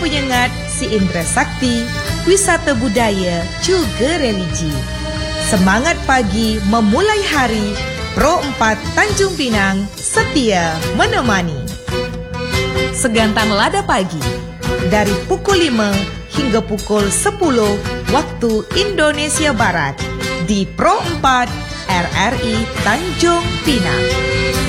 penyengat si Indra Sakti, wisata budaya juga religi. Semangat pagi memulai hari, Pro 4 Tanjung Pinang setia menemani. Segantan Lada Pagi dari pukul 5 hingga pukul 10 waktu Indonesia Barat di Pro 4 RRI Tanjung Pinang.